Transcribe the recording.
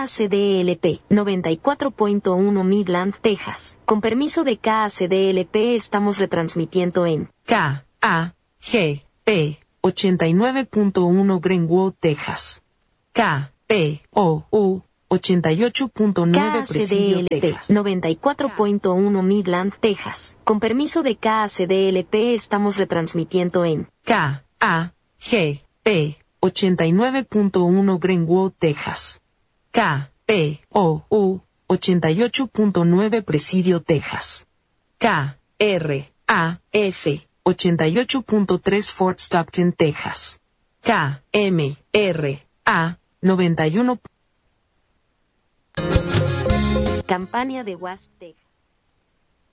KACDLP 94.1 Midland, Texas. Con permiso de KACDLP estamos retransmitiendo en KAGP 89.1 Greenwood, Texas. KPOU 88.9 Presidio, Texas. 94.1 Midland, Texas. Con permiso de KACDLP estamos retransmitiendo en KAGP 89.1 Greenwood, Texas. KPOU 88.9 Presidio, Texas. KRAF 88.3 Fort Stockton, Texas. KMRA 91. Campaña de Huasteca.